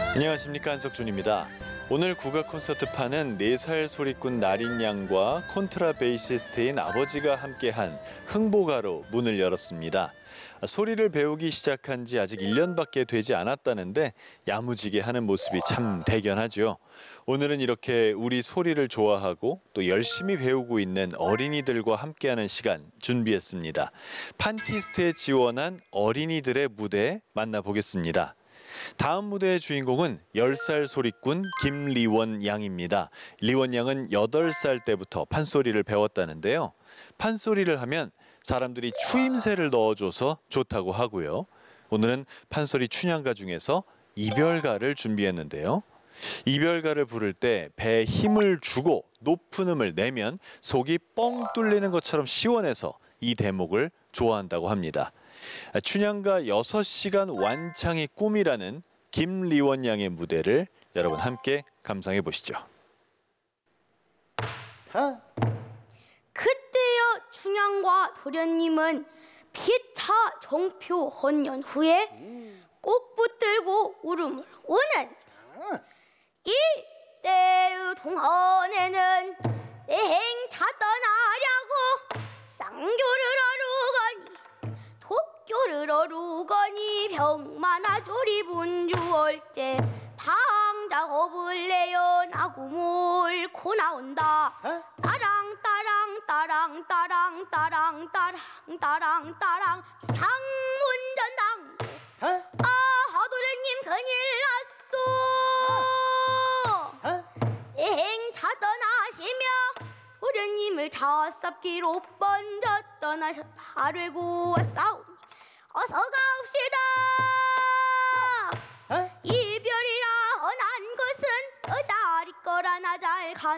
안녕하십니까, 한석준입니다. 오늘 국악 콘서트판은 4살 소리꾼 나린 양과 콘트라베이시스트인 아버지가 함께한 흥보가로 문을 열었습니다. 소리를 배우기 시작한 지 아직 1년밖에 되지 않았다는데 야무지게 하는 모습이 참 대견하죠. 오늘은 이렇게 우리 소리를 좋아하고 또 열심히 배우고 있는 어린이들과 함께하는 시간 준비했습니다. 판티스트에 지원한 어린이들의 무대 만나보겠습니다. 다음 무대의 주인공은 10살 소리꾼 김리원 양입니다. 리원 양은 8살 때부터 판소리를 배웠다는데요. 판소리를 하면 사람들이 추임새를 넣어줘서 좋다고 하고요. 오늘은 판소리 춘향가 중에서 이별가를 준비했는데요. 이별가를 부를 때 배에 힘을 주고 높은 음을 내면 속이 뻥 뚫리는 것처럼 시원해서 이 대목을 좋아한다고 합니다. 춘향가 6시간 완창이 꿈이라는 김리원 양의 무대를 여러분 함께 감상해 보시죠. 그때여 춘향과 도련님은 피차 정표 헌년 후에 꼭 붙들고 울음을 우는 이때의 동안에는 내 행차 떠나려고 쌍교를 하루가니 도교를 어루거니 병마나 조리분 주월째 방작업을 내어 나고 몰고 나온다. 따랑 따랑 따랑 따랑 따랑 따랑 따랑 따랑 춘향문전당 하도련님 큰일 났소. 내 행차 떠나시며 도련님을 자삽기로 번져 떠나셨다 되고 싸우니 어서 가옵시다. 이별이라 헌한 것은 그 자리 거라 나 잘 간